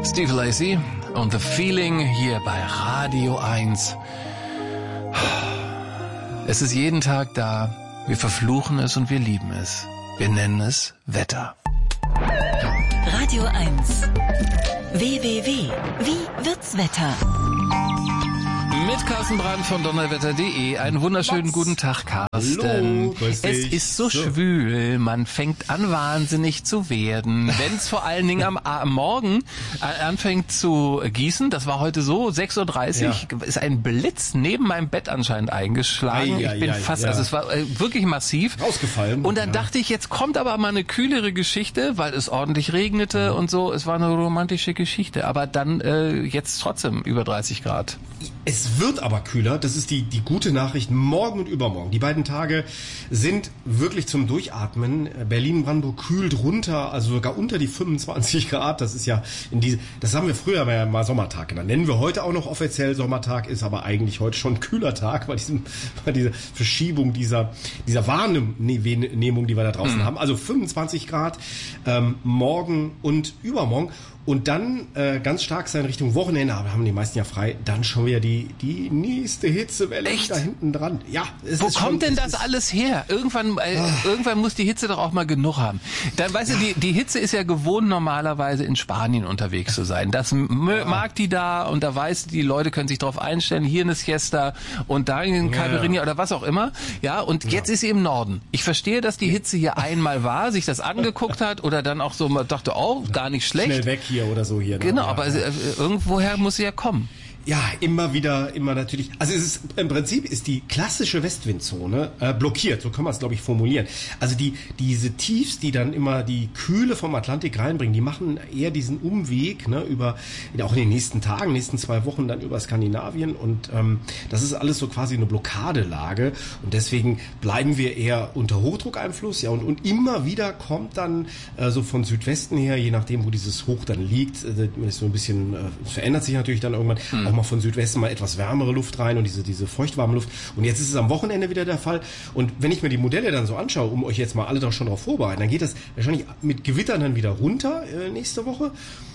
Steve Lacy und The Feeling hier bei Radio 1. Es ist jeden Tag da. Wir verfluchen es und wir lieben es. Wir nennen es Wetter. Radio 1. www. Wie wird's Wetter? Mit Carsten Brandt von donnerwetter.de. Einen wunderschönen guten Tag, Carsten. Hallo, es ist so schwül, man fängt an wahnsinnig zu werden. Wenn es vor allen Dingen am Morgen anfängt zu gießen, das war heute so, 6.30 Uhr, ist ein Blitz neben meinem Bett anscheinend eingeschlagen. Ich bin fast, also es war wirklich massiv. Rausgefallen. Und dann dachte ich, jetzt kommt aber mal eine kühlere Geschichte, weil es ordentlich regnete und so. Es war eine romantische Geschichte, aber dann jetzt trotzdem über 30 Grad. Es wird aber kühler, das ist die gute Nachricht, morgen und übermorgen. Die beiden Tage sind wirklich zum Durchatmen. Berlin-Brandenburg kühlt runter, also sogar unter die 25 Grad. Das ist ja das haben wir früher mal Sommertag genannt. Nennen wir heute auch noch offiziell Sommertag, ist aber eigentlich heute schon ein kühler Tag, bei dieser Verschiebung dieser Wahrnehmung, die wir da draußen haben. Also 25 Grad morgen und übermorgen. Und dann ganz stark sein Richtung Wochenende, aber haben die meisten ja frei, dann schon wieder die nächste Hitzewelle da hinten dran. Ja, wo kommt denn das alles her? Irgendwann muss die Hitze doch auch mal genug haben. Dann weißt du, die Hitze ist ja gewohnt, normalerweise in Spanien unterwegs zu sein. Das mag die da und da weißt du, die Leute können sich drauf einstellen, hier eine Siesta und da in Caipirinha oder was auch immer. Ja, und jetzt ist sie im Norden. Ich verstehe, dass die Hitze hier einmal war, sich das angeguckt hat oder dann auch so dachte, oh, gar nicht schlecht. Schnell weg hier oder so hier. Genau, aber irgendwoher muss sie ja kommen. Ja, immer natürlich. Also im Prinzip ist die klassische Westwindzone blockiert, so kann man es, glaube ich, formulieren. Also diese Tiefs, die dann immer die Kühle vom Atlantik reinbringen, die machen eher diesen Umweg, ne, auch in den nächsten Tagen, nächsten 2 Wochen dann über Skandinavien und das ist alles so quasi eine Blockadelage und deswegen bleiben wir eher unter Hochdruckeinfluss, ja, und immer wieder kommt dann so von Südwesten her, je nachdem, wo dieses Hoch dann liegt, ist so ein bisschen, verändert sich natürlich dann irgendwann, auch mal von Südwesten mal etwas wärmere Luft rein und diese feuchtwarme Luft. Und jetzt ist es am Wochenende wieder der Fall. Und wenn ich mir die Modelle dann so anschaue, um euch jetzt mal alle da schon drauf vorbereiten, dann geht das wahrscheinlich mit Gewittern dann wieder runter nächste Woche.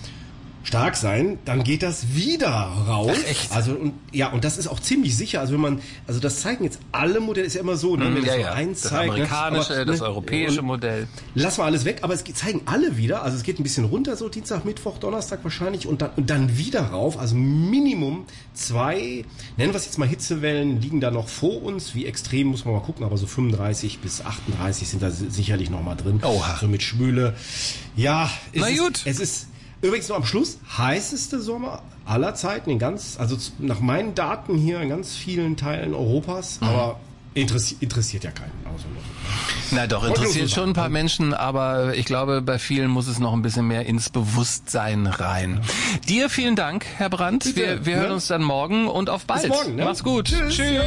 Stark sein, dann geht das wieder raus. Ach, echt? Also und das ist auch ziemlich sicher. Also das zeigen jetzt alle Modelle, ist ja immer so, wenn das so eins das zeigt, amerikanische, das europäische Modell. Lassen wir alles weg, aber es zeigen alle wieder. Also es geht ein bisschen runter, so Dienstag, Mittwoch, Donnerstag wahrscheinlich und dann wieder rauf. Also Minimum 2, nennen wir es jetzt mal Hitzewellen, liegen da noch vor uns. Wie extrem muss man mal gucken, aber so 35 bis 38 sind da sicherlich noch mal drin. Oha. So mit Schwüle. Ja, gut. Es ist übrigens noch am Schluss, heißeste Sommer aller Zeiten, also nach meinen Daten hier in ganz vielen Teilen Europas, aber interessiert ja keinen. Na doch, interessiert schon ein paar Menschen, aber ich glaube, bei vielen muss es noch ein bisschen mehr ins Bewusstsein rein. Dir vielen Dank, Herr Brandt. Wir hören uns dann morgen und auf bald. Bis morgen, ne? Mach's gut. Tschüss.